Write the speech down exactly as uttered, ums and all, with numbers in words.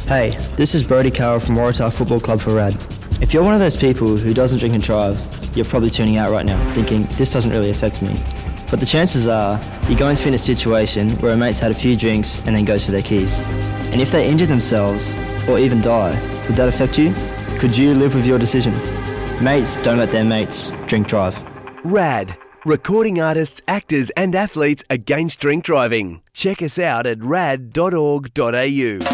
Hey, this is Brody Carroll from Waratah Football Club for RAD. If you're one of those people who doesn't drink and drive, you're probably tuning out right now, thinking, this doesn't really affect me. But the chances are, you're going to be in a situation where a mate's had a few drinks and then goes for their keys. And if they injure themselves, or even die, would that affect you? Could you live with your decision? Mates don't let their mates drink drive. RAD. Recording artists, actors and athletes against drink driving. Check us out at rad dot org dot a u.